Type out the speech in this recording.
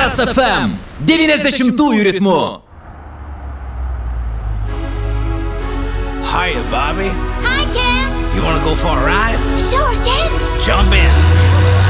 Blast FM 90-ųjų ritmu. Hiya, Bobby. Hi, Ken. You wanna go for a ride? Sure, Ken. Jump in.